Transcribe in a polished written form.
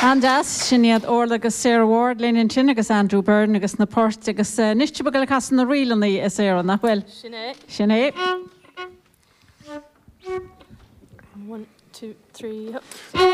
Andas, sinniad orla agus Sarah Ward, Lenin Chin agus Andrew Byrne agus na Port agus nisti bagala casan na rilanni Sarah nachwell. Sinead. 1, 2, 3.